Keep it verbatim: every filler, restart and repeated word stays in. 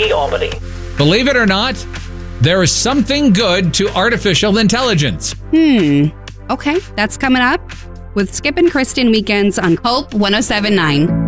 T Albany. Believe it or not, there is something good to artificial intelligence. Hmm. Okay, that's coming up with Skip and Kristen weekends on Hope one oh seven point nine.